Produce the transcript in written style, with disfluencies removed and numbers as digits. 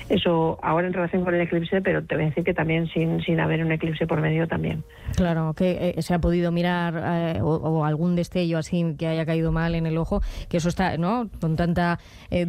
Eso ahora en relación con el eclipse, pero te voy a decir que también sin haber un eclipse por medio también. Claro, que se ha podido mirar o algún destello así que haya caído mal en el ojo, que eso está, ¿no? Con tanta